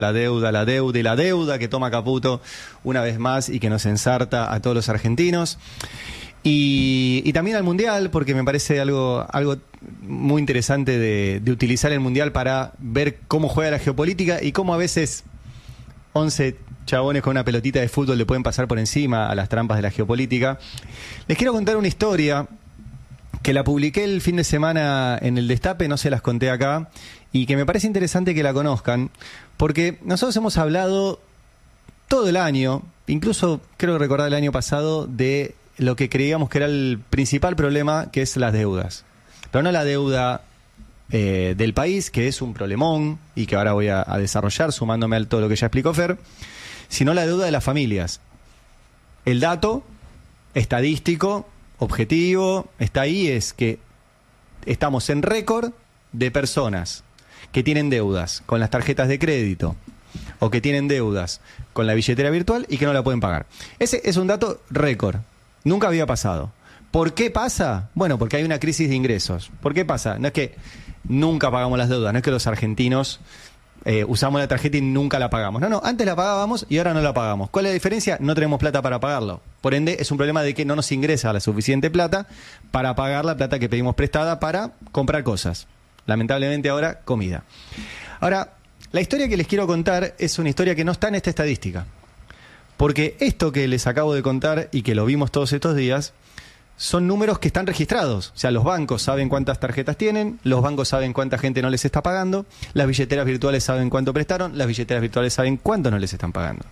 la deuda y la deuda que toma Caputo una vez más y que nos ensarta a todos los argentinos. Y también al Mundial, porque me parece algo muy interesante de utilizar el Mundial para ver cómo juega la geopolítica y cómo a veces 11 chabones con una pelotita de fútbol le pueden pasar por encima a las trampas de la geopolítica. Les quiero contar una historia que la publiqué el fin de semana en el Destape, no se las conté acá, y que me parece interesante que la conozcan, porque nosotros hemos hablado todo el año, incluso creo recordar el año pasado, de lo que creíamos que era el principal problema, que es las deudas. Pero no la deuda del país, que es un problemón, y que ahora voy a desarrollar sumándome a todo lo que ya explicó Fer, sino la deuda de las familias. El dato estadístico, objetivo, está ahí, es que estamos en récord de personas que tienen deudas con las tarjetas de crédito o que tienen deudas con la billetera virtual y que no la pueden pagar. Ese es un dato récord. Nunca había pasado. ¿Por qué pasa? Bueno, porque hay una crisis de ingresos. ¿Por qué pasa? No es que nunca pagamos las deudas, no es que los argentinos usamos la tarjeta y nunca la pagamos. No, antes la pagábamos y ahora no la pagamos. ¿Cuál es la diferencia? No tenemos plata para pagarlo. Por ende, es un problema de que no nos ingresa la suficiente plata para pagar la plata que pedimos prestada para comprar cosas. Lamentablemente ahora, comida. Ahora, la historia que les quiero contar es una historia que no está en esta estadística. Porque esto que les acabo de contar y que lo vimos todos estos días, son números que están registrados. O sea, los bancos saben cuántas tarjetas tienen, los bancos saben cuánta gente no les está pagando, las billeteras virtuales saben cuánto prestaron, las billeteras virtuales saben cuánto no les están pagando.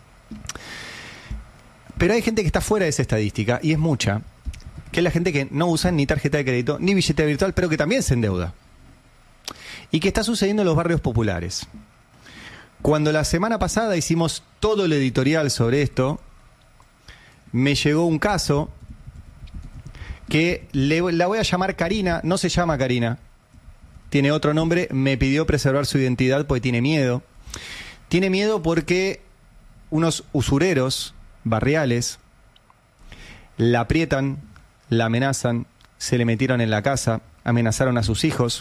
Pero hay gente que está fuera de esa estadística, y es mucha, que es la gente que no usa ni tarjeta de crédito ni billetera virtual, pero que también se endeuda. Y que está sucediendo en los barrios populares. Cuando la semana pasada hicimos todo el editorial sobre esto, me llegó un caso que la voy a llamar Karina, no se llama Karina, tiene otro nombre, me pidió preservar su identidad porque tiene miedo. Tiene miedo porque unos usureros barriales la aprietan, la amenazan, se le metieron en la casa, amenazaron a sus hijos.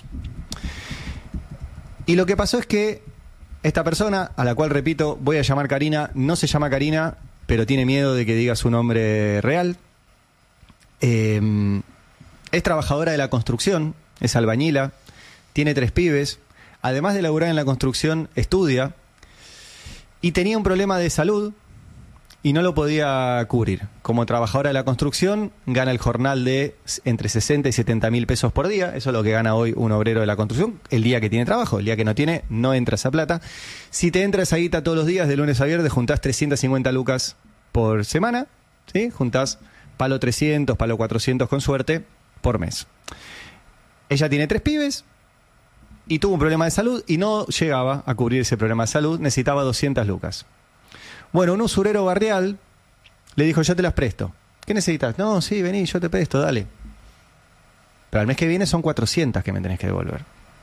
Y lo que pasó es que esta persona, a la cual, repito, voy a llamar Karina, no se llama Karina, pero tiene miedo de que diga su nombre real. Es trabajadora de la construcción, es albañila, tiene 3 pibes, además de laburar en la construcción, estudia, y tenía un problema de salud y no lo podía cubrir. Como trabajadora de la construcción, gana el jornal de entre 60 y 70 mil pesos por día. Eso es lo que gana hoy un obrero de la construcción, el día que tiene trabajo. El día que no tiene, no entra esa plata. Si te entra esa guita todos los días, de lunes a viernes, juntás 350 lucas por semana, ¿sí? Juntás palo 300, palo 400 con suerte por mes. Ella tiene 3 pibes y tuvo un problema de salud y no llegaba a cubrir ese problema de salud, necesitaba 200 lucas. Bueno, un usurero barrial le dijo: yo te las presto. ¿Qué necesitas? No, sí, vení, yo te presto, dale. Pero al mes que viene son 400 que me tenés que devolver.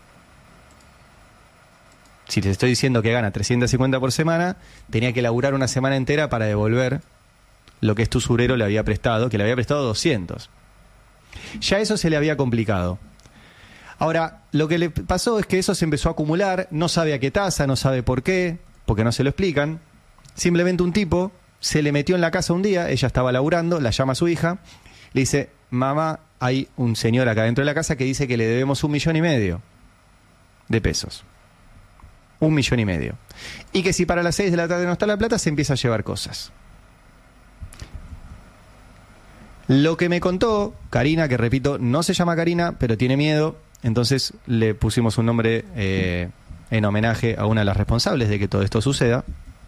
Si te estoy diciendo que gana 350 por semana, tenía que laburar una semana entera para devolver lo que este usurero le había prestado, que le había prestado 200. Ya eso se le había complicado. Ahora, lo que le pasó es que eso se empezó a acumular, no sabe a qué tasa, no sabe por qué, porque no se lo explican. Simplemente un tipo se le metió en la casa un día, ella estaba laburando, la llama a su hija, le dice: mamá, hay un señor acá dentro de la casa que dice que le debemos 1,5 millones de pesos. 1,5 millones. Y que si para las 6 de la tarde no está la plata, se empieza a llevar cosas. Lo que me contó Karina, que repito, no se llama Karina, pero tiene miedo, entonces le pusimos un nombre en homenaje a una de las responsables de que todo esto suceda,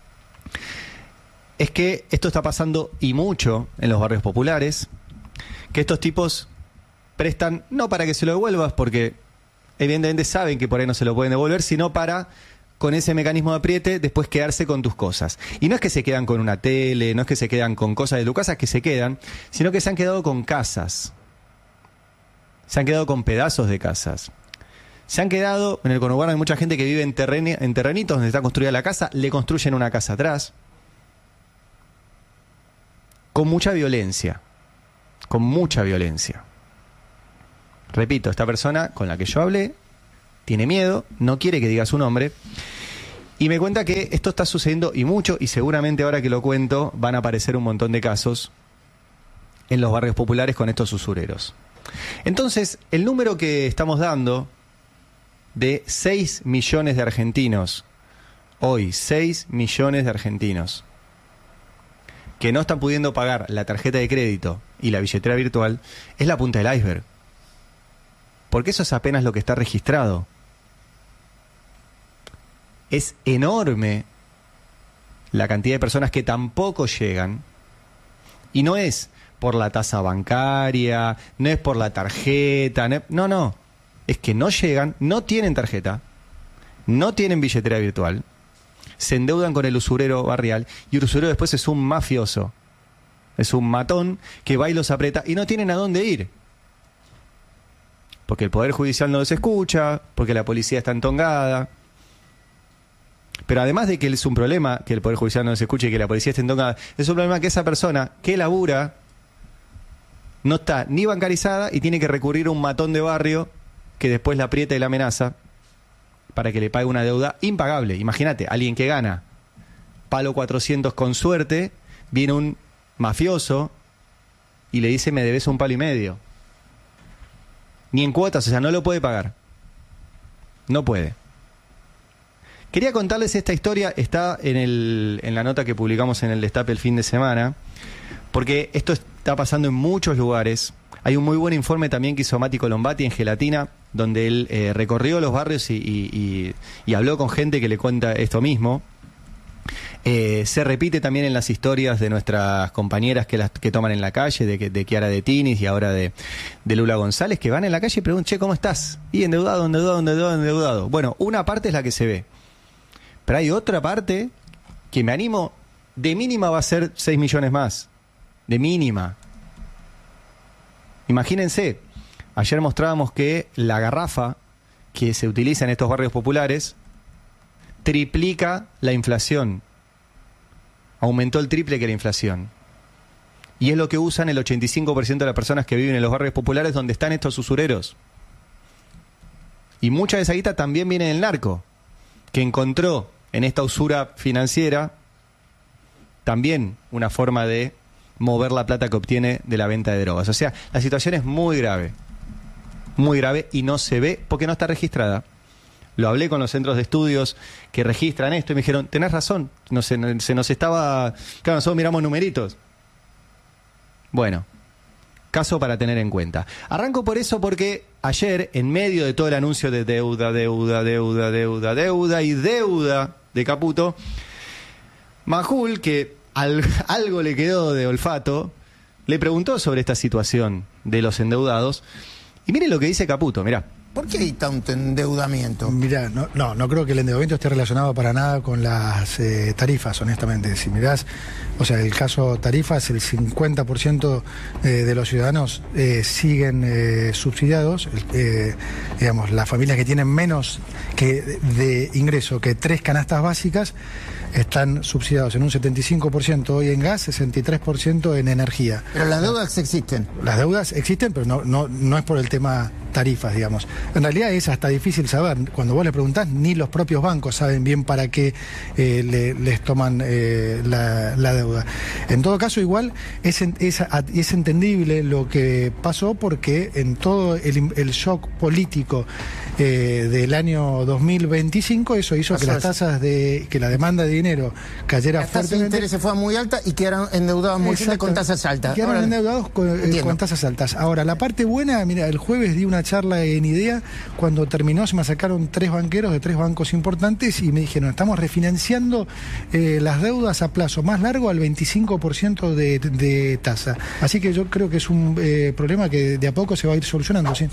es que esto está pasando y mucho en los barrios populares, que estos tipos prestan no para que se lo devuelvas, porque evidentemente saben que por ahí no se lo pueden devolver, sino para, con ese mecanismo de apriete, después quedarse con tus cosas. Y no es que se quedan con una tele, no es que se quedan con cosas de tu casa, que se quedan, sino que se han quedado con casas. Se han quedado con pedazos de casas. Se han quedado, en el conurbano hay mucha gente que vive en terrenitos donde está construida la casa, le construyen una casa atrás. Con mucha violencia. Con mucha violencia. Repito, esta persona con la que yo hablé tiene miedo, no quiere que diga su nombre. Y me cuenta que esto está sucediendo y mucho, y seguramente ahora que lo cuento van a aparecer un montón de casos en los barrios populares con estos usureros. Entonces, el número que estamos dando de 6 millones de argentinos, hoy 6 millones de argentinos, que no están pudiendo pagar la tarjeta de crédito y la billetera virtual, es la punta del iceberg. Porque eso es apenas lo que está registrado. Es enorme la cantidad de personas que tampoco llegan, y no es por la tasa bancaria, no es por la tarjeta, no, es que no llegan, no tienen tarjeta, no tienen billetera virtual, se endeudan con el usurero barrial, y el usurero después es un mafioso, es un matón que va y los aprieta y no tienen a dónde ir. Porque el Poder Judicial no los escucha, porque la policía está entongada. Pero además de que es un problema que el Poder Judicial no se escuche y que la policía esté entongada, es un problema que esa persona que labura no está ni bancarizada y tiene que recurrir a un matón de barrio que después la aprieta y la amenaza para que le pague una deuda impagable. Imagínate, alguien que gana palo 400 con suerte, viene un mafioso y le dice: me debes 1,5 palos. Ni en cuotas, o sea, no lo puede pagar. No puede. Quería contarles esta historia, está en la nota que publicamos en el Destape el fin de semana, porque esto está pasando en muchos lugares. Hay un muy buen informe también que hizo Mati Colombati en Gelatina, donde él recorrió los barrios y habló con gente que le cuenta esto mismo. Se repite también en las historias de nuestras compañeras que toman en la calle, de Chiara de Tinis y ahora de Lula González, que van en la calle y preguntan: che, ¿cómo estás? Y endeudado. Bueno, una parte es la que se ve. Pero hay otra parte que me animo, de mínima va a ser 6 millones más. De mínima. Imagínense, ayer mostrábamos que la garrafa que se utiliza en estos barrios populares triplica la inflación. Aumentó el triple que la inflación. Y es lo que usan el 85% de las personas que viven en los barrios populares donde están estos usureros. Y mucha de esa guita también viene del narco, que encontró en esta usura financiera también una forma de mover la plata que obtiene de la venta de drogas. O sea, la situación es muy grave y no se ve porque no está registrada. Lo hablé con los centros de estudios que registran esto y me dijeron: tenés razón, se nos estaba... Claro, nosotros miramos numeritos. Bueno, caso para tener en cuenta. Arranco por eso porque ayer, en medio de todo el anuncio de deuda de Caputo, Majul, que algo le quedó de olfato, le preguntó sobre esta situación de los endeudados. Y miren lo que dice Caputo, mirá. ¿Por qué hay tanto endeudamiento? Mirá, no creo que el endeudamiento esté relacionado para nada con las tarifas, honestamente. Si mirás, o sea, el caso tarifas, el 50% de los ciudadanos siguen subsidiados. Digamos, las familias que tienen menos de ingreso que 3 canastas básicas están subsidiados en un 75% hoy en gas, 63% en energía. Pero las deudas existen. Las deudas existen, pero no es por el tema tarifas, digamos. En realidad es hasta difícil saber. Cuando vos le preguntás, ni los propios bancos saben bien para qué les toman la deuda. En todo caso, igual es entendible lo que pasó, porque en todo el shock político del año 2025, eso hizo que las tasas que la demanda de dinero cayera la tasa de fuertemente. interés se fue muy alta y quedaron endeudados muy gente con tasas altas. Quedaron endeudados con tasas altas. Ahora, la parte buena, mira, el jueves di una charla en IDEA, cuando terminó se me sacaron 3 banqueros de 3 bancos importantes y me dijeron: estamos refinanciando las deudas a plazo más largo al 25% de tasa. Así que yo creo que es un problema que de a poco se va a ir solucionando, sí.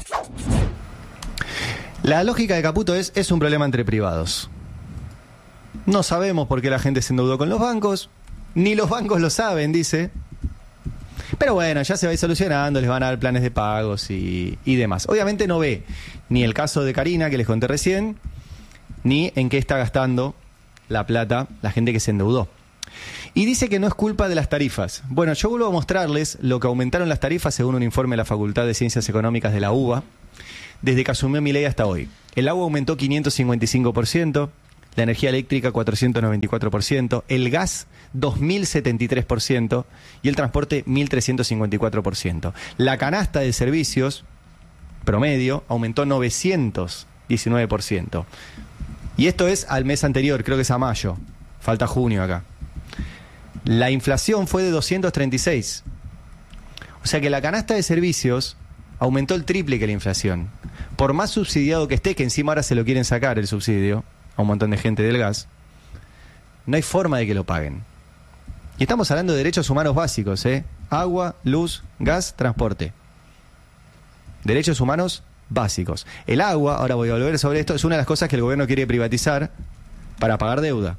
La lógica de Caputo es un problema entre privados. No sabemos por qué la gente se endeudó con los bancos, ni los bancos lo saben, dice. Pero bueno, ya se va a ir solucionando, les van a dar planes de pagos y demás. Obviamente no ve ni el caso de Karina, que les conté recién, ni en qué está gastando la plata la gente que se endeudó. Y dice que no es culpa de las tarifas. Bueno, yo vuelvo a mostrarles lo que aumentaron las tarifas según un informe de la Facultad de Ciencias Económicas de la UBA, desde que asumió Milei hasta hoy. El agua aumentó 555%, la energía eléctrica 494%, el gas 2073% y el transporte 1354%. La canasta de servicios promedio aumentó 919%. Y esto es al mes anterior, creo que es a mayo. Falta junio acá. La inflación fue de 236. O sea que la canasta de servicios aumentó el triple que la inflación. Por más subsidiado que esté, que encima ahora se lo quieren sacar el subsidio a un montón de gente del gas, no hay forma de que lo paguen. Y estamos hablando de derechos humanos básicos, ¿eh? Agua, luz, gas, transporte. Derechos humanos básicos. El agua, ahora voy a volver sobre esto, es una de las cosas que el gobierno quiere privatizar para pagar deuda.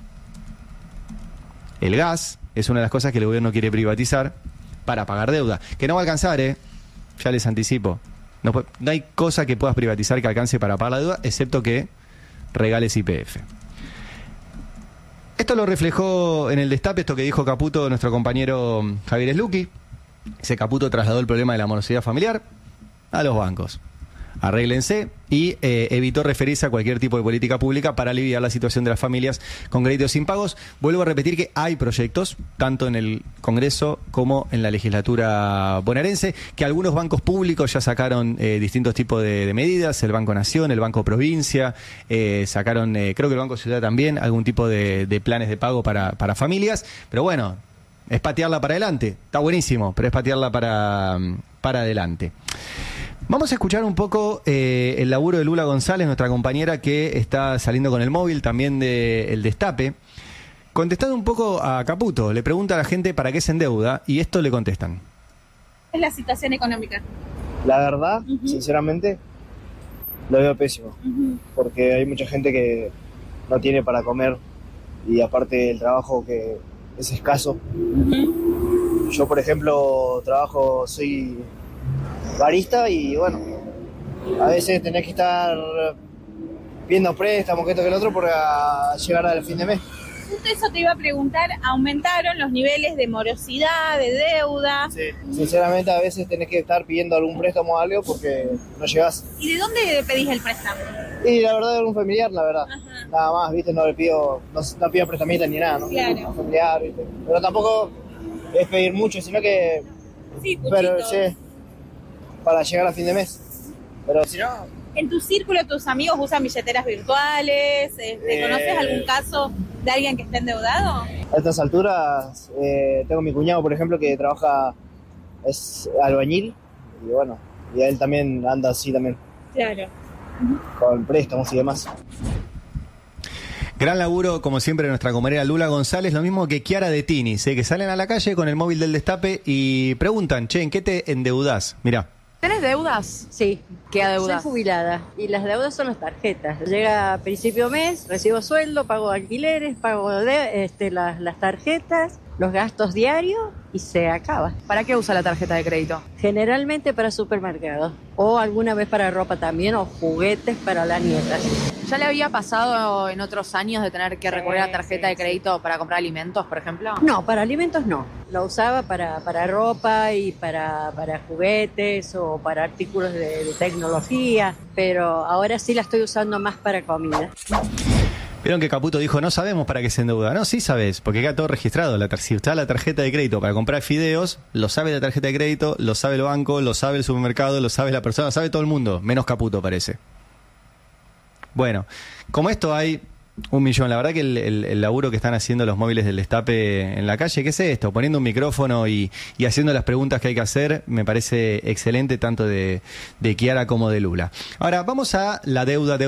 El gas es una de las cosas que el gobierno quiere privatizar para pagar deuda. Que no va a alcanzar, ya les anticipo. No hay cosa que puedas privatizar que alcance para pagar la deuda, excepto que regales YPF. Esto lo reflejó en el destape, esto que dijo Caputo, nuestro compañero Javier Sluky. Ese Caputo trasladó el problema de la morosidad familiar a los bancos. Arréglense, y evitó referirse a cualquier tipo de política pública para aliviar la situación de las familias con créditos impagos. Vuelvo a repetir que hay proyectos, tanto en el Congreso como en la legislatura bonaerense, que algunos bancos públicos ya sacaron distintos tipos de medidas, el Banco Nación, el Banco Provincia, sacaron, creo que el Banco Ciudad también, algún tipo de planes de pago para familias, pero bueno, es patearla para adelante, está buenísimo, pero es patearla para adelante. Vamos a escuchar un poco el laburo de Lula González, nuestra compañera que está saliendo con el móvil también del Destape, contestando un poco a Caputo. Le pregunta a la gente para qué se endeuda y esto le contestan. ¿Es la situación económica? La verdad, sinceramente, lo veo pésimo, porque hay mucha gente que no tiene para comer y aparte el trabajo que es escaso. Yo, por ejemplo, soy barista y bueno, a veces tenés que estar viendo préstamos, que esto que el otro, para llegar al fin de mes. Justo eso te iba a preguntar, ¿aumentaron los niveles de morosidad, de deuda? Sí, sinceramente a veces tenés que estar pidiendo algún préstamo o algo porque no llegás. ¿Y de dónde pedís el préstamo? Y la verdad de algún familiar, la verdad. Ajá. Nada más, viste, no pido prestamitas ni nada, ¿no? Claro. Familiar, viste. Pero tampoco es pedir mucho, sino que... Sí, pero poquito. sí, para llegar a fin de mes. Pero si no... ¿En tu círculo tus amigos usan billeteras virtuales? ¿Conoces algún caso de alguien que esté endeudado? A estas alturas tengo mi cuñado, por ejemplo, que es albañil y bueno, y él también anda así también. Claro. Con préstamos y demás. Gran laburo, como siempre, de nuestra compañera Lula González, lo mismo que Chiara de Tinis, que salen a la calle con el móvil del Destape y preguntan, che, ¿en qué te endeudás? Mirá. ¿Tenés deudas? Sí. ¿Qué deudas? Soy jubilada y las deudas son las tarjetas. Llega a principio de mes, recibo sueldo, pago alquileres, pago las tarjetas, los gastos diarios y se acaba. ¿Para qué usa la tarjeta de crédito? Generalmente para supermercados o alguna vez para ropa también o juguetes para las nietas. ¿Ya le había pasado en otros años de tener que recurrir a tarjeta de crédito para comprar alimentos, por ejemplo? No, para alimentos no. Lo usaba para ropa y para juguetes o para artículos de tecnología, pero ahora sí la estoy usando más para comida. Vieron que Caputo dijo, no sabemos para qué se endeuda. No, sí sabes, porque queda todo registrado. Si usted la tarjeta de crédito para comprar fideos, lo sabe la tarjeta de crédito, lo sabe el banco, lo sabe el supermercado, lo sabe la persona, lo sabe todo el mundo, menos Caputo parece. Bueno, como esto hay 1.000.000. La verdad que el laburo que están haciendo los móviles del Destape en la calle, ¿qué es esto? Poniendo un micrófono y haciendo las preguntas que hay que hacer, me parece excelente, tanto de Chiara como de Lula. Ahora, vamos a la deuda,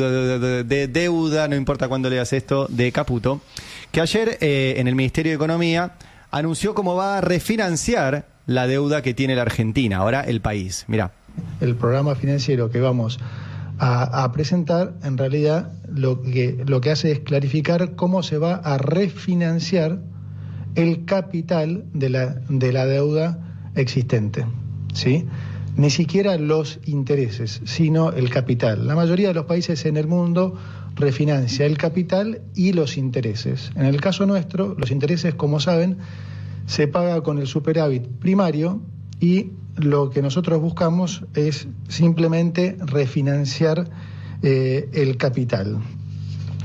no importa cuándo leas esto, de Caputo, que ayer en el Ministerio de Economía anunció cómo va a refinanciar la deuda que tiene la Argentina, ahora el país. Mirá. El programa financiero que vamos a presentar, en realidad lo que hace es clarificar cómo se va a refinanciar el capital de la deuda existente, ¿sí? Ni siquiera los intereses, sino el capital. La mayoría de los países en el mundo refinancia el capital y los intereses. En el caso nuestro, los intereses, como saben, se paga con el superávit primario y lo que nosotros buscamos es simplemente refinanciar el capital.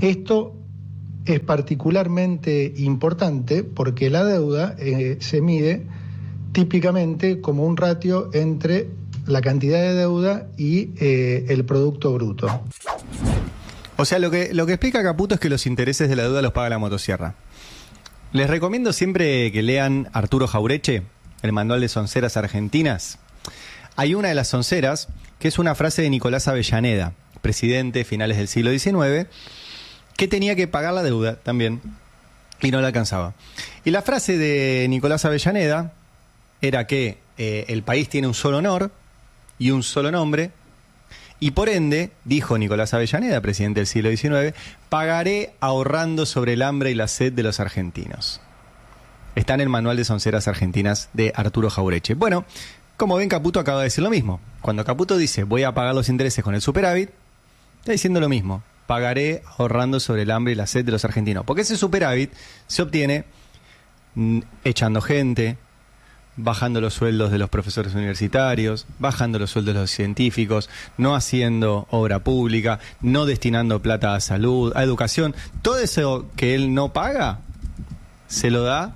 Esto es particularmente importante porque la deuda se mide típicamente como un ratio entre la cantidad de deuda y el Producto Bruto. O sea, lo que explica Caputo es que los intereses de la deuda los paga la motosierra. Les recomiendo siempre que lean Arturo Jaureche, el manual de sonceras argentinas. Hay una de las sonceras que es una frase de Nicolás Avellaneda, presidente finales del siglo XIX, que tenía que pagar la deuda también y no la alcanzaba. Y la frase de Nicolás Avellaneda era que el país tiene un solo honor y un solo nombre, y por ende, dijo Nicolás Avellaneda, presidente del siglo XIX, pagaré ahorrando sobre el hambre y la sed de los argentinos. Está en el manual de sonceras argentinas de Arturo Jaureche. Bueno, como ven, Caputo acaba de decir lo mismo. Cuando Caputo dice voy a pagar los intereses con el superávit, está diciendo lo mismo. Pagaré ahorrando sobre el hambre y la sed de los argentinos. Porque ese superávit se obtiene echando gente, bajando los sueldos de los profesores universitarios, bajando los sueldos de los científicos, no haciendo obra pública, no destinando plata a salud, a educación. Todo eso que él no paga, se lo da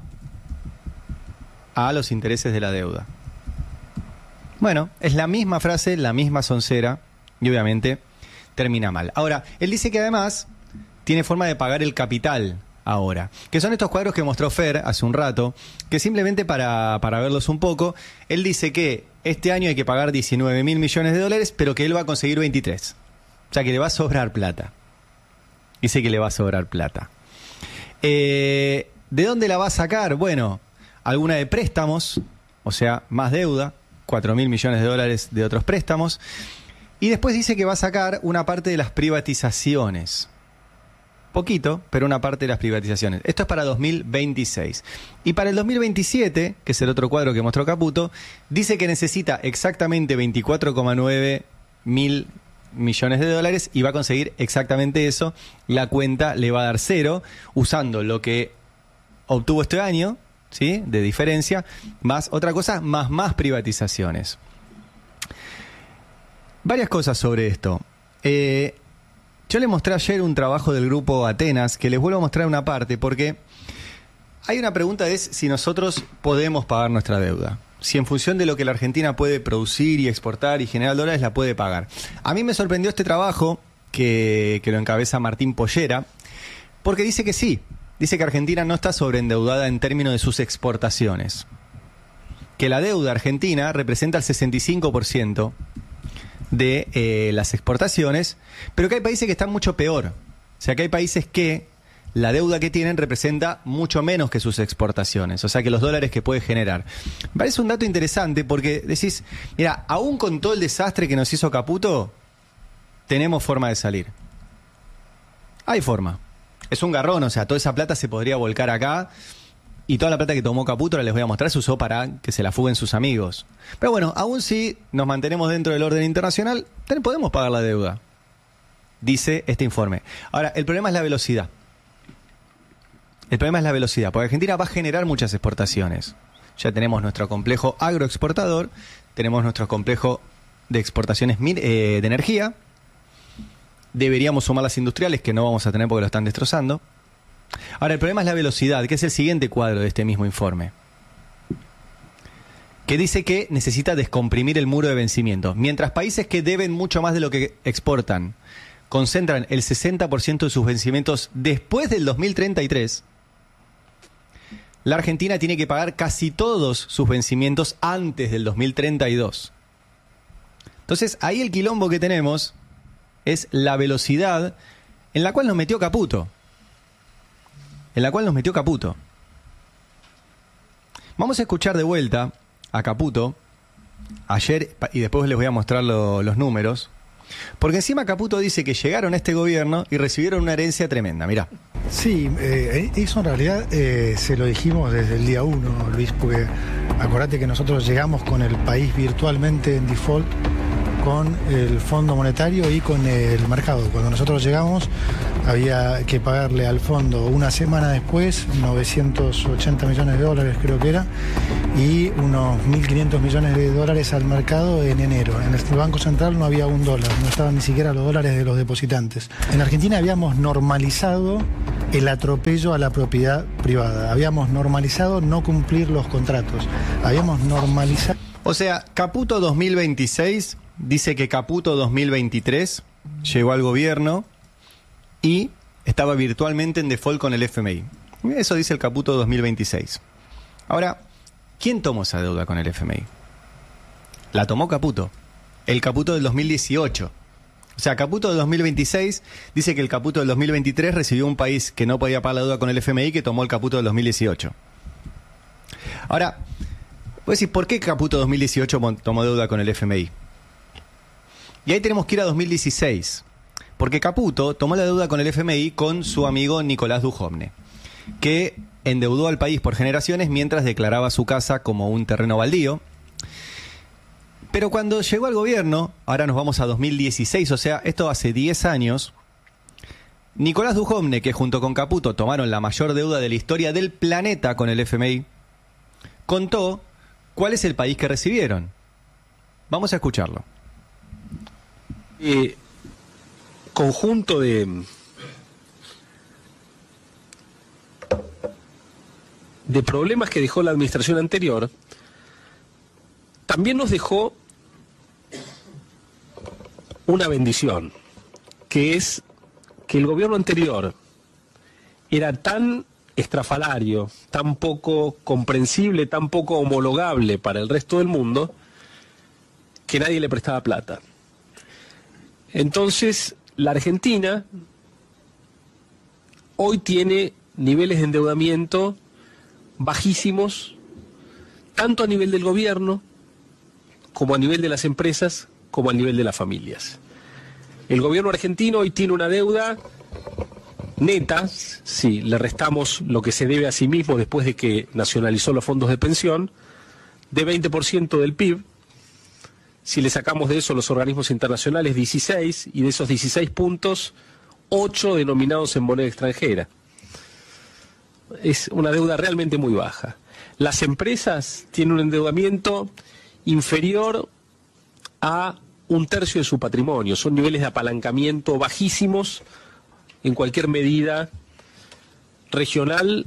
a los intereses de la deuda. Bueno, es la misma frase, la misma soncera, y obviamente termina mal. Ahora, él dice que además tiene forma de pagar el capital ahora, que son estos cuadros que mostró Fer hace un rato, que simplemente para verlos un poco, él dice que este año hay que pagar 19.000 millones de dólares, pero que él va a conseguir 23. O sea, que le va a sobrar plata. Dice que le va a sobrar plata. ¿De dónde la va a sacar? Bueno, alguna de préstamos, o sea, más deuda, 4.000 millones de dólares de otros préstamos. Y después dice que va a sacar una parte de las privatizaciones. Poquito, pero una parte de las privatizaciones. Esto es para 2026. Y para el 2027, que es el otro cuadro que mostró Caputo, dice que necesita exactamente 24,9 mil millones de dólares y va a conseguir exactamente eso. La cuenta le va a dar cero, usando lo que obtuvo este año, ¿sí?, de diferencia, más otra cosa, más privatizaciones. Varias cosas sobre esto. Yo les mostré ayer un trabajo del grupo Atenas, que les vuelvo a mostrar una parte, porque hay una pregunta, es si nosotros podemos pagar nuestra deuda. Si en función de lo que la Argentina puede producir y exportar y generar dólares, la puede pagar. A mí me sorprendió este trabajo, que lo encabeza Martín Pollera, porque dice que sí. Dice que Argentina no está sobreendeudada en términos de sus exportaciones. Que la deuda argentina representa el 65% de las exportaciones, pero que hay países que están mucho peor. O sea, que hay países que la deuda que tienen representa mucho menos que sus exportaciones, o sea, que los dólares que puede generar. Me parece un dato interesante porque decís, mira, aún con todo el desastre que nos hizo Caputo, tenemos forma de salir. Hay forma. Es un garrón, o sea, toda esa plata se podría volcar acá. Y toda la plata que tomó Caputo, ahora les voy a mostrar, se usó para que se la fuguen sus amigos. Pero bueno, aún si nos mantenemos dentro del orden internacional, podemos pagar la deuda, dice este informe. Ahora, el problema es la velocidad. El problema es la velocidad, porque Argentina va a generar muchas exportaciones. Ya tenemos nuestro complejo agroexportador, tenemos nuestro complejo de exportaciones de energía. Deberíamos sumar las industriales, que no vamos a tener porque lo están destrozando. Ahora, el problema es la velocidad, que es el siguiente cuadro de este mismo informe, que dice que necesita descomprimir el muro de vencimiento. Mientras países que deben mucho más de lo que exportan concentran el 60% de sus vencimientos después del 2033, la Argentina tiene que pagar casi todos sus vencimientos antes del 2032. Entonces, ahí el quilombo que tenemos es la velocidad en la cual nos metió Caputo. Vamos a escuchar de vuelta a Caputo ayer, y después les voy a mostrar los números, porque encima Caputo dice que llegaron a este gobierno y recibieron una herencia tremenda. Mirá. Sí, eso en realidad se lo dijimos desde el día 1, Luis, porque acordate que nosotros llegamos con el país virtualmente en default, con el Fondo Monetario y con el mercado. Cuando nosotros llegamos había que pagarle al fondo una semana después 980 millones de dólares creo que era, y unos 1.500 millones de dólares al mercado en enero. En el Banco Central no había $1, no estaban ni siquiera los dólares de los depositantes. En Argentina habíamos normalizado el atropello a la propiedad privada, habíamos normalizado no cumplir los contratos, habíamos normalizado... O sea, Caputo 2026 dice que Caputo 2023 llegó al gobierno y estaba virtualmente en default con el FMI. Eso dice el Caputo 2026. Ahora, ¿quién tomó esa deuda con el FMI? La tomó Caputo. El Caputo del 2018. O sea, Caputo del 2026 dice que el Caputo del 2023 recibió un país que no podía pagar la deuda con el FMI, que tomó el Caputo del 2018. Ahora, voy a decir, ¿por qué Caputo 2018 tomó deuda con el FMI? Y ahí tenemos que ir a 2016. Porque Caputo tomó la deuda con el FMI con su amigo Nicolás Duhovne, que endeudó al país por generaciones mientras declaraba su casa como un terreno baldío. Pero cuando llegó al gobierno, ahora nos vamos a 2016, o sea, esto hace 10 años, Nicolás Duhovne, que junto con Caputo tomaron la mayor deuda de la historia del planeta con el FMI, contó cuál es el país que recibieron. Vamos a escucharlo. Conjunto de problemas que dejó la administración anterior, también nos dejó una bendición, que es que el gobierno anterior era tan estrafalario, tan poco comprensible, tan poco homologable para el resto del mundo, que nadie le prestaba plata. Entonces, la Argentina hoy tiene niveles de endeudamiento bajísimos, tanto a nivel del gobierno, como a nivel de las empresas, como a nivel de las familias. El gobierno argentino hoy tiene una deuda neta, si le restamos lo que se debe a sí mismo después de que nacionalizó los fondos de pensión, de 20% del PIB. Si le sacamos de eso los organismos internacionales, 16, y de esos 16 puntos, 8 denominados en moneda extranjera. Es una deuda realmente muy baja. Las empresas tienen un endeudamiento inferior a 1/3 de su patrimonio. Son niveles de apalancamiento bajísimos en cualquier medida regional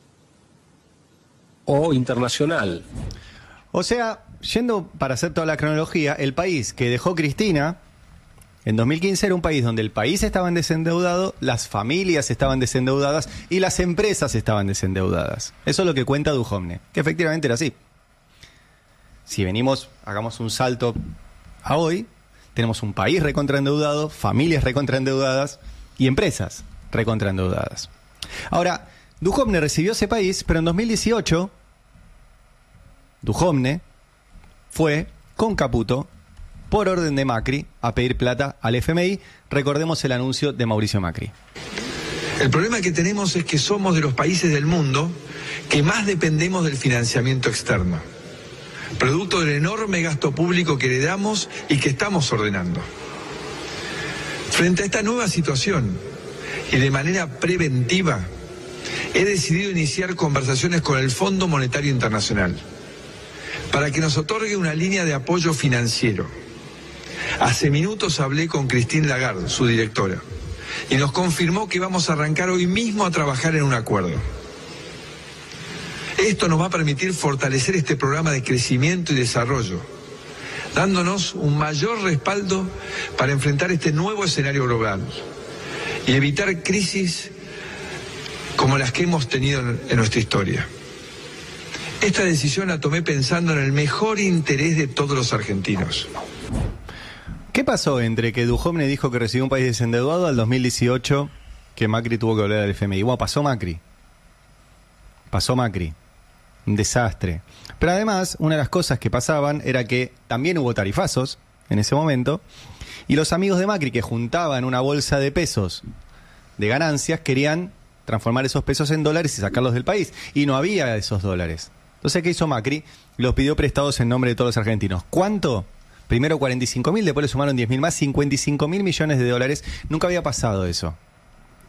o internacional. O sea, yendo para hacer toda la cronología, el país que dejó Cristina en 2015 era un país donde el país estaba desendeudado, las familias estaban desendeudadas y las empresas estaban desendeudadas. Eso es lo que cuenta Duhovne, que efectivamente era así. Si venimos, hagamos un salto a hoy, tenemos un país recontraendeudado, familias recontraendeudadas y empresas recontraendeudadas. Ahora, Duhovne recibió ese país, pero en 2018 Duhovne fue con Caputo, por orden de Macri, a pedir plata al FMI. Recordemos el anuncio de Mauricio Macri. El problema que tenemos es que somos de los países del mundo que más dependemos del financiamiento externo, producto del enorme gasto público que heredamos y que estamos ordenando. Frente a esta nueva situación, y de manera preventiva, he decidido iniciar conversaciones con el Fondo Monetario Internacional para que nos otorgue una línea de apoyo financiero. Hace minutos hablé con Christine Lagarde, su directora, y nos confirmó que vamos a arrancar hoy mismo a trabajar en un acuerdo. Esto nos va a permitir fortalecer este programa de crecimiento y desarrollo, dándonos un mayor respaldo para enfrentar este nuevo escenario global y evitar crisis como las que hemos tenido en nuestra historia. Esta decisión la tomé pensando en el mejor interés de todos los argentinos. ¿Qué pasó entre que Duhovne dijo que recibió un país desendeudado al 2018 que Macri tuvo que volver al FMI? Bueno, pasó Macri. Un desastre. Pero además, una de las cosas que pasaban era que también hubo tarifazos en ese momento y los amigos de Macri que juntaban una bolsa de pesos de ganancias querían transformar esos pesos en dólares y sacarlos del país. Y no había esos dólares. Entonces, ¿qué hizo Macri? Los pidió prestados en nombre de todos los argentinos. ¿Cuánto? Primero 45.000, después le sumaron 10.000 más, 55.000 millones de dólares. Nunca había pasado eso.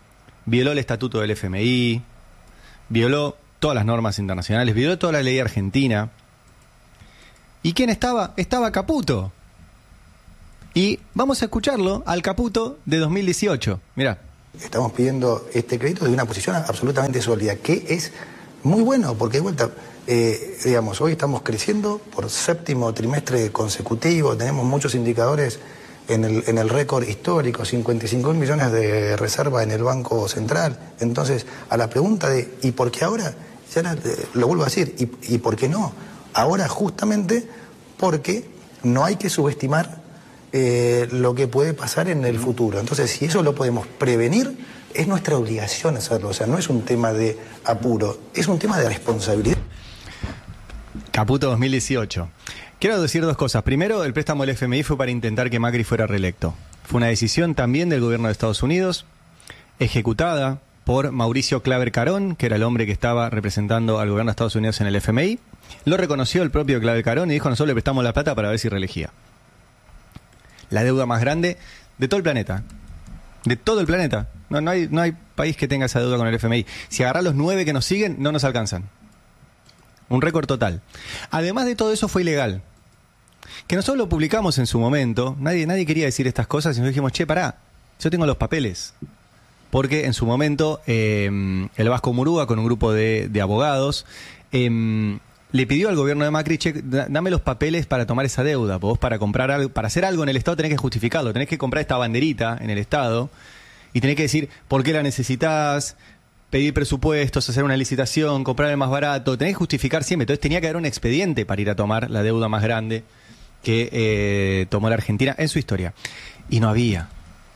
violó el estatuto del FMI, violó todas las normas internacionales, violó toda la ley argentina. ¿Y quién estaba? Estaba Caputo. Y vamos a escucharlo al Caputo de 2018. Mirá. Estamos pidiendo este crédito de una posición absolutamente sólida, que es muy bueno, porque de vuelta, digamos, hoy estamos creciendo por 7º trimestre consecutivo, tenemos muchos indicadores en el récord histórico, 55.000 millones de reserva en el Banco Central. Entonces, a la pregunta de ¿y por qué ahora? Ya lo vuelvo a decir, ¿y por qué no? Ahora justamente porque no hay que subestimar lo que puede pasar en el futuro. Entonces, si eso lo podemos prevenir, es nuestra obligación hacerlo. O sea, no es un tema de apuro, es un tema de responsabilidad. Caputo 2018. Quiero decir dos cosas. Primero, el préstamo del FMI fue para intentar que Macri fuera reelecto. Fue una decisión también del gobierno de Estados Unidos, ejecutada por Mauricio Claver Carón, que era el hombre que estaba representando al gobierno de Estados Unidos en el FMI. Lo reconoció el propio Claver Carón y dijo: nosotros le prestamos la plata para ver si reelegía. La deuda más grande de todo el planeta. De todo el planeta. No hay país que tenga esa deuda con el FMI. Si agarrás los 9 que nos siguen, no nos alcanzan. Un récord total. Además de todo eso, fue ilegal. Que nosotros lo publicamos en su momento. Nadie quería decir estas cosas y nos dijimos: che, pará, yo tengo los papeles. Porque en su momento el Vasco Murúa, con un grupo de abogados, le pidió al gobierno de Macri: che, dame los papeles para tomar esa deuda. Vos para comprar algo, para hacer algo en el Estado tenés que justificarlo. Tenés que comprar esta banderita en el Estado y tenés que decir por qué la necesitas, pedir presupuestos, hacer una licitación, comprar el más barato. Tenés que justificar siempre. Entonces tenía que haber un expediente para ir a tomar la deuda más grande que tomó la Argentina en su historia. Y no había.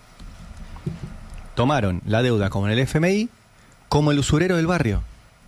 Tomaron la deuda como en el FMI, como el usurero del barrio,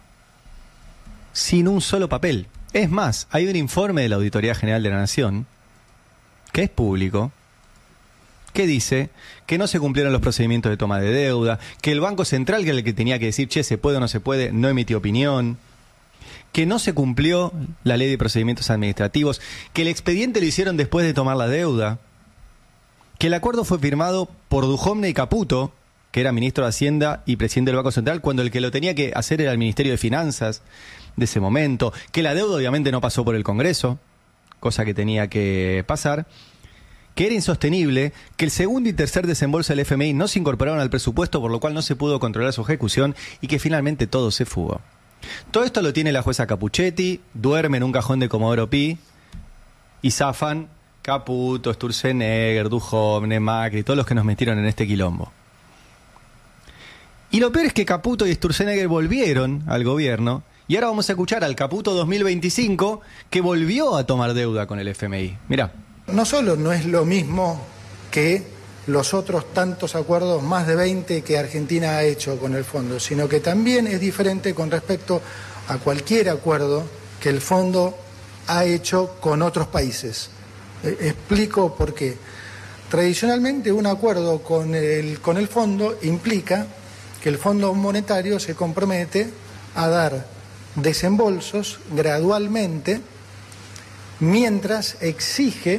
sin un solo papel. Es más, hay un informe de la Auditoría General de la Nación, que es público, que dice que no se cumplieron los procedimientos de toma de deuda, que el Banco Central, que era el que tenía que decir, che, se puede o no se puede, no emitió opinión, que no se cumplió la ley de procedimientos administrativos, que el expediente lo hicieron después de tomar la deuda, que el acuerdo fue firmado por Duhovne y Caputo, que era ministro de Hacienda y presidente del Banco Central, cuando el que lo tenía que hacer era el Ministerio de Finanzas de ese momento, que la deuda obviamente no pasó por el Congreso, cosa que tenía que pasar, que era insostenible, que el segundo y tercer desembolso del FMI no se incorporaron al presupuesto, por lo cual no se pudo controlar su ejecución y que finalmente todo se fugó. Todo esto lo tiene la jueza Capuchetti, duerme en un cajón de Comodoro Pi y zafan Caputo, Sturzenegger, Duhovne, Macri, todos los que nos metieron en este quilombo. Y lo peor es que Caputo y Sturzenegger volvieron al gobierno y ahora vamos a escuchar al Caputo 2025 que volvió a tomar deuda con el FMI. Mirá. No solo no es lo mismo que los otros tantos acuerdos, más de 20 que Argentina ha hecho con el fondo, sino que también es diferente con respecto a cualquier acuerdo que el fondo ha hecho con otros países. Explico por qué. Tradicionalmente un acuerdo con el fondo implica que el Fondo Monetario se compromete a dar desembolsos gradualmente mientras exige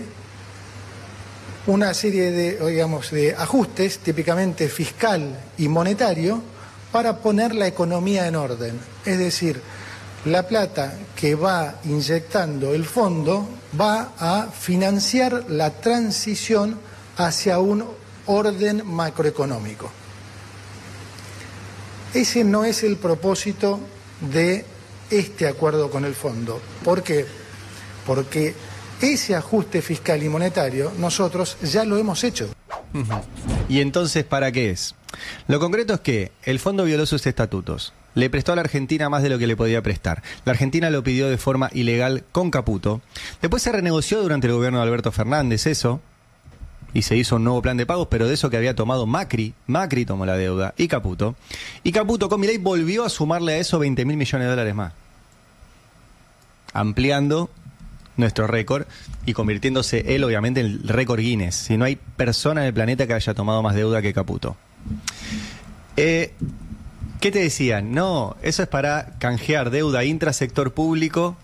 una serie de ajustes, típicamente fiscal y monetario, para poner la economía en orden. Es decir, la plata que va inyectando el fondo va a financiar la transición hacia un orden macroeconómico. Ese no es el propósito de este acuerdo con el fondo. ¿Por qué? Porque ese ajuste fiscal y monetario nosotros ya lo hemos hecho. ¿Y entonces para qué es? Lo concreto es que el fondo violó sus estatutos. Le prestó a la Argentina más de lo que le podía prestar. La Argentina lo pidió de forma ilegal con Caputo. Después se renegoció durante el gobierno de Alberto Fernández eso. Y se hizo un nuevo plan de pagos, pero de eso que había tomado Macri. Macri tomó la deuda y Caputo. Y Caputo con Milei volvió a sumarle a eso 20.000 millones de dólares más. Ampliando nuestro récord y convirtiéndose él obviamente en el récord Guinness. Si no hay persona en el planeta que haya tomado más deuda que Caputo. ¿Qué te decían? No, eso es para canjear deuda intrasector público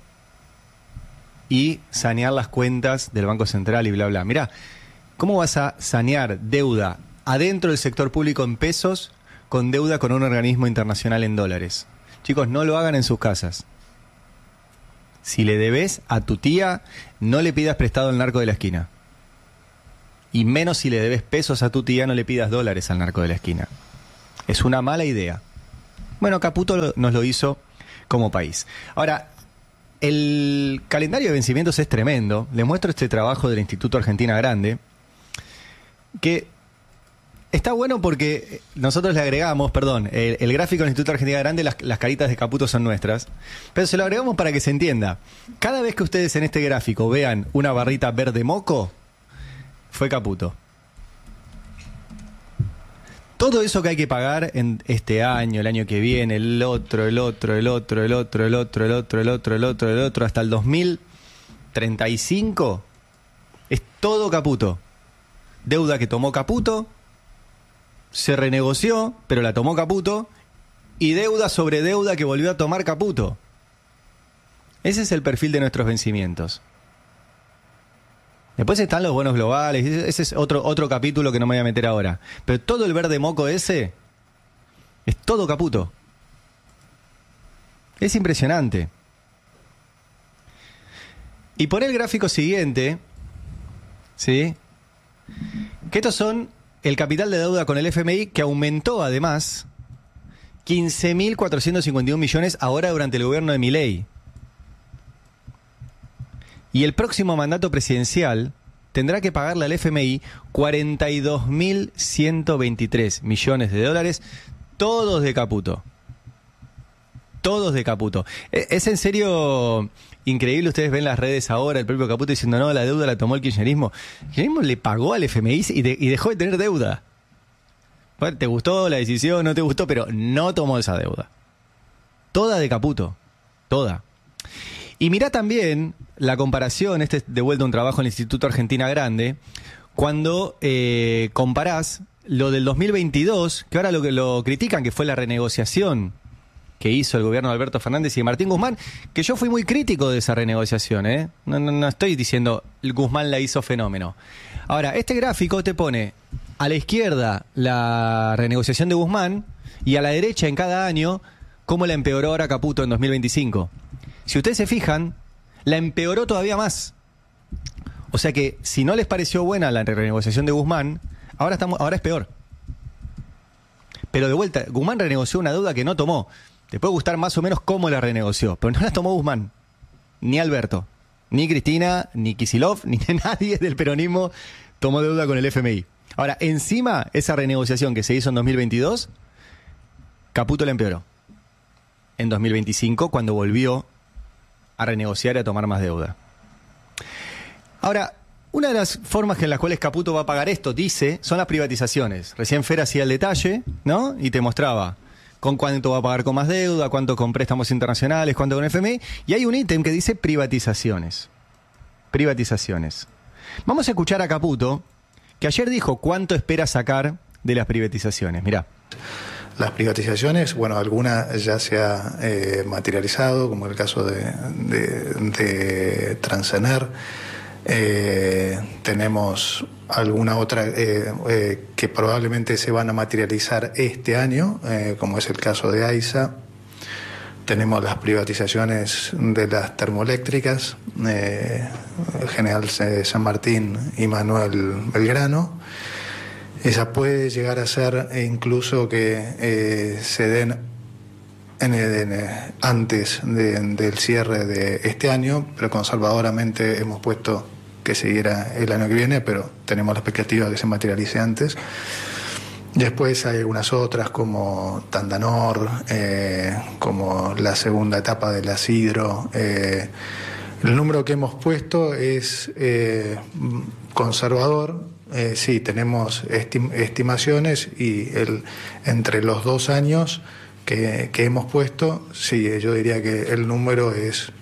y sanear las cuentas del Banco Central y bla bla. Mirá, ¿cómo vas a sanear deuda adentro del sector público en pesos con deuda con un organismo internacional en dólares. Chicos, no lo hagan en sus casas. Si le debes a tu tía, no le pidas prestado al narco de la esquina. Y menos si le debes pesos a tu tía, no le pidas dólares al narco de la esquina. Es una mala idea. Bueno, Caputo nos lo hizo como país. Ahora, el calendario de vencimientos es tremendo. Les muestro este trabajo del Instituto Argentina Grande, que está bueno porque nosotros le agregamos, el gráfico del Instituto Argentina Grande, las caritas de Caputo son nuestras, pero se lo agregamos para que se entienda. Cada vez que ustedes en este gráfico vean una barrita verde moco, fue Caputo. Todo eso que hay que pagar en este año, el año que viene, el otro, hasta el 2035, es todo Caputo. Deuda que tomó Caputo, se renegoció, pero la tomó Caputo, y deuda sobre deuda que volvió a tomar Caputo. Ese es el perfil de nuestros vencimientos. Después están los bonos globales, ese es otro capítulo que no me voy a meter ahora. Pero todo el verde moco ese es todo Caputo. Es impresionante. Y por el gráfico siguiente, ¿sí? Que estos son el capital de deuda con el FMI, que aumentó además 15.451 millones ahora durante el gobierno de Milei. Y el próximo mandato presidencial tendrá que pagarle al FMI 42.123 millones de dólares, todos de Caputo. Todos de Caputo. Es en serio increíble. Ustedes ven las redes ahora, el propio Caputo diciendo, no, la deuda la tomó el kirchnerismo. El kirchnerismo le pagó al FMI y dejó de tener deuda. Bueno, te gustó la decisión, no te gustó, pero no tomó esa deuda. Toda de Caputo. Toda. Y mirá también la comparación, de vuelta un trabajo en el Instituto Argentina Grande, cuando comparás lo del 2022, que ahora lo critican, que fue la renegociación que hizo el gobierno de Alberto Fernández y de Martín Guzmán, que yo fui muy crítico de esa renegociación, ¿eh? No estoy diciendo Guzmán la hizo fenómeno. Ahora, este gráfico te pone a la izquierda la renegociación de Guzmán y a la derecha en cada año cómo la empeoró ahora Caputo en 2025. Si ustedes se fijan, la empeoró todavía más. O sea que si no les pareció buena la renegociación de Guzmán, ahora es peor. Pero de vuelta, Guzmán renegoció una deuda que no tomó. Te puede gustar más o menos cómo la renegoció, pero no la tomó Guzmán, ni Alberto, ni Cristina, ni Kicillof, ni nadie del peronismo tomó deuda con el FMI. Ahora, encima, esa renegociación que se hizo en 2022, Caputo la empeoró. En 2025, cuando volvió a renegociar y a tomar más deuda. Ahora, una de las formas en las cuales Caputo va a pagar esto, dice, son las privatizaciones. Recién Fer hacía el detalle, ¿no? Y te mostraba con cuánto va a pagar con más deuda, cuánto con préstamos internacionales, cuánto con FMI. Y hay un ítem que dice privatizaciones. Privatizaciones. Vamos a escuchar a Caputo, que ayer dijo cuánto espera sacar de las privatizaciones. Mirá. Las privatizaciones, bueno, alguna ya se ha materializado, como el caso de Transener. Tenemos alguna otra que probablemente se van a materializar este año, como es el caso de AISA. Tenemos las privatizaciones de las termoeléctricas, General San Martín y Manuel Belgrano. Esa puede llegar a ser incluso que se den antes del cierre de este año, pero conservadoramente hemos puesto que siguiera el año que viene, pero tenemos la expectativa de que se materialice antes. Después hay algunas otras como Tandanor, como la segunda etapa de la Sidro. El número que hemos puesto es conservador. Sí, tenemos estimaciones y entre los 2 años que hemos puesto, sí, yo diría que el número es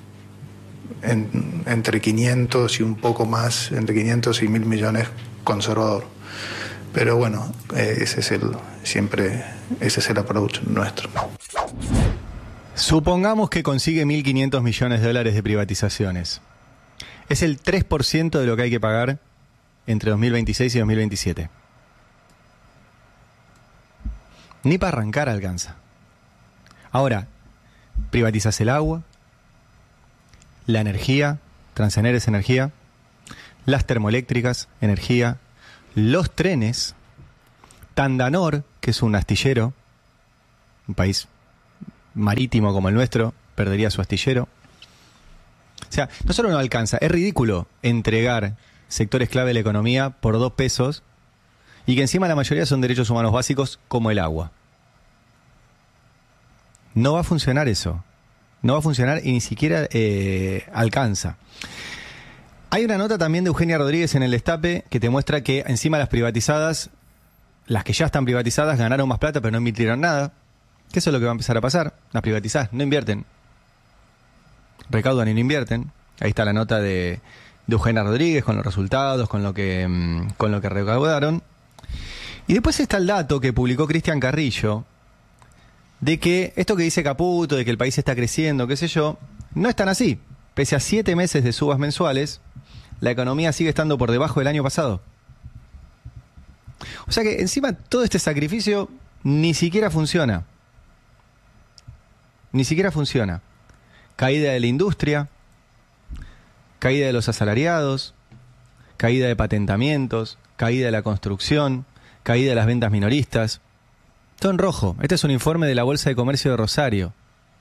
entre 500 y un poco más, entre 500 y 1.000 millones conservador. Pero bueno, ese es el approach nuestro. Supongamos que consigue 1.500 millones de dólares de privatizaciones. Es el 3% de lo que hay que pagar entre 2026 y 2027. Ni para arrancar alcanza. Ahora, privatizás el agua, la energía, Transener es energía, las termoeléctricas, energía, los trenes, Tandanor, que es un astillero, un país marítimo como el nuestro, perdería su astillero. O sea, no solo no alcanza, es ridículo entregar sectores clave de la economía por 2 pesos y que encima la mayoría son derechos humanos básicos como el agua. No va a funcionar eso. No va a funcionar y ni siquiera alcanza. Hay una nota también de Eugenia Rodríguez en El Destape que te muestra que encima las privatizadas, las que ya están privatizadas, ganaron más plata pero no invirtieron nada. Que eso es lo que va a empezar a pasar. Las privatizadas no invierten. Recaudan y no invierten. Ahí está la nota de Eugenia Rodríguez con los resultados, con lo que recaudaron. Y después está el dato que publicó Cristian Carrillo de que esto que dice Caputo, de que el país está creciendo, qué sé yo, no es tan así. Pese a 7 meses de subas mensuales, la economía sigue estando por debajo del año pasado. O sea que encima todo este sacrificio ni siquiera funciona. Ni siquiera funciona. Caída de la industria, caída de los asalariados, caída de patentamientos, caída de la construcción, caída de las ventas minoristas. Todo en rojo. Este es un informe de la Bolsa de Comercio de Rosario.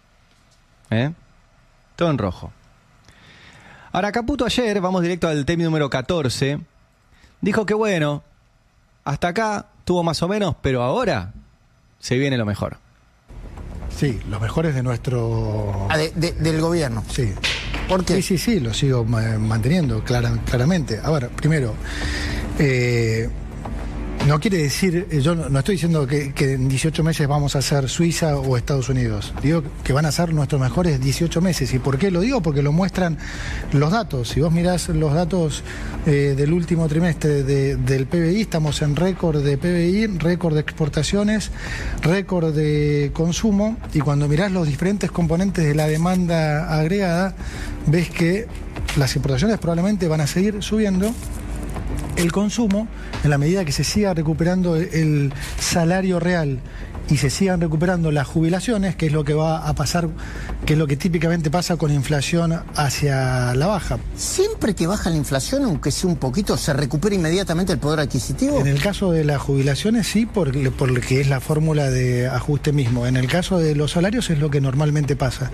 Todo en rojo. Ahora, Caputo ayer, vamos directo al tema número 14, dijo que bueno, hasta acá tuvo más o menos, pero ahora se viene lo mejor. Sí, los mejores de nuestro... del gobierno. Sí. ¿Por qué? Sí, lo sigo manteniendo claramente. A ver, primero, no quiere decir, yo no estoy diciendo que en 18 meses vamos a ser Suiza o Estados Unidos. Digo que van a ser nuestros mejores 18 meses. ¿Y por qué lo digo? Porque lo muestran los datos. Si vos mirás los datos del último trimestre del PBI, estamos en récord de PBI, récord de exportaciones, récord de consumo. Y cuando mirás los diferentes componentes de la demanda agregada, ves que las importaciones probablemente van a seguir subiendo. El consumo, en la medida que se siga recuperando el salario real y se sigan recuperando las jubilaciones, que es lo que va a pasar, que es lo que típicamente pasa con inflación hacia la baja. ¿Siempre que baja la inflación, aunque sea un poquito, se recupera inmediatamente el poder adquisitivo? En el caso de las jubilaciones sí, porque es la fórmula de ajuste mismo. En el caso de los salarios es lo que normalmente pasa.